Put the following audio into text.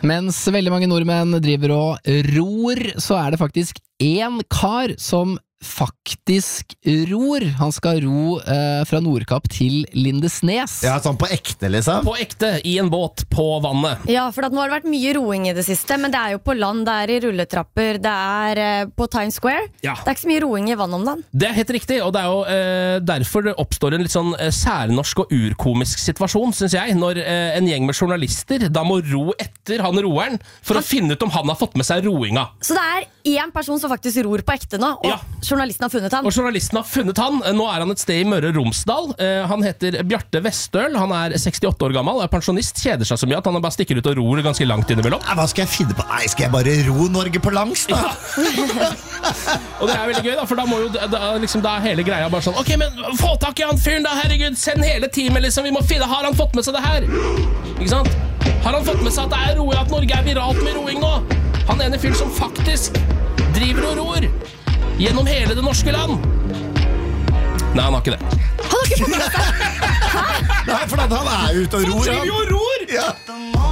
Mens veldig mange nordmenn driver og ror, så det faktisk en kar som faktisk ror. Han skal ro fra Nordkapp til Lindesnes. Ja, sånn på ekte liksom. På ekte, i en båt på vannet. Ja, for nå har det vært mye roing i det siste, men det jo på land, det i rulletrapper, det på Times Square. Ja. Det ikke så mye roing i vann om den. Det helt riktig, og det jo derfor det oppstår en litt sånn særnorsk og urkomisk situasjon, synes jeg, når en gjeng med journalister da må ro etter han roeren for å finne ut om han har fått med seg roinga. Så det en person som faktisk ror på ekte nå, og journalisten har funnet han. Og journalisten har funnet han. Nå han et sted i Møre og Romsdal. Han heter Bjarte Vestøl. Han 68 år gammel, pensjonist, kjeder seg så mye at han bare stikker ut og ror ganske langt innimellom. Hva skal jeg finne på? Nei, skal jeg bare ro Norge på langs da? Ja. Og det veldig gøy da, for da må jo liksom, da hele greia bare sånn, ok, men få tak i han fyren da, herregud, send hele teamet liksom, vi må finne, har han fått med seg det her? Ikke sant? Har han fått med seg at det roing, at Norge viralt med roing nå? Han ene fyren som faktisk driver og ror gjennom hele det norske land. Nei, han har ikke det. Han har ikke fått med seg. Nei, for han ute og ror. Han driver jo og ror! Ja.